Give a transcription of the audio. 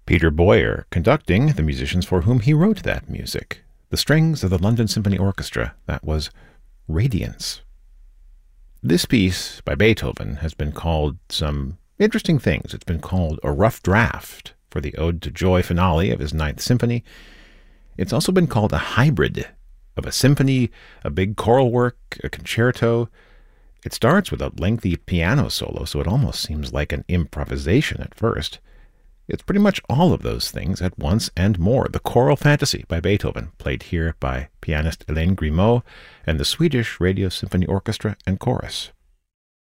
Peter Boyer conducting the musicians for whom he wrote that music. The strings of the London Symphony Orchestra. That was Radiance. This piece by Beethoven has been called some interesting things. It's been called a rough draft for the Ode to Joy finale of his Ninth Symphony. It's also been called a hybrid of a symphony, a big choral work, a concerto. It starts with a lengthy piano solo, so it almost seems like an improvisation at first. It's pretty much all of those things at once and more. The Choral Fantasy by Beethoven, played here by pianist Hélène Grimaud and the Swedish Radio Symphony Orchestra and Chorus.